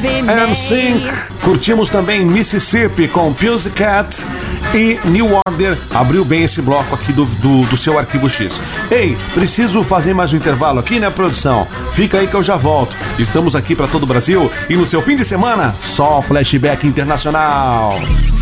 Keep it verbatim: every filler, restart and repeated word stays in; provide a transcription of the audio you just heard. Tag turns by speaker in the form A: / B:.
A: N Sync. Curtimos também Mississippi com Pussycat. E New Order abriu bem esse bloco aqui do, do, do seu Arquivo X. Ei, preciso fazer mais um intervalo aqui, né, produção? Fica aí que eu já volto. Estamos aqui para todo o Brasil e no seu fim de semana, só Flashback Internacional.